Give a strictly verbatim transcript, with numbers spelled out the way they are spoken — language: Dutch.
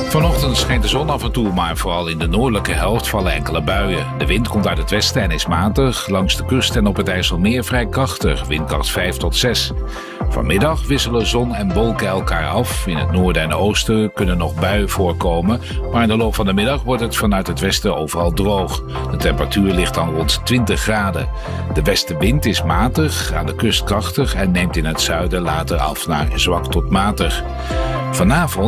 Vanochtend schijnt de zon af en toe, maar vooral in de noordelijke helft vallen enkele buien. De wind komt uit het westen en is matig. Langs de kust en op het IJsselmeer vrij krachtig, windkracht vijf tot zes. Vanmiddag wisselen zon en wolken elkaar af. In het noorden en oosten kunnen nog buien voorkomen, maar in de loop van de middag wordt het vanuit het westen overal droog. De temperatuur ligt dan rond twintig graden. De westenwind is matig, aan de kust krachtig en neemt in het zuiden later af naar zwak tot matig. Vanavond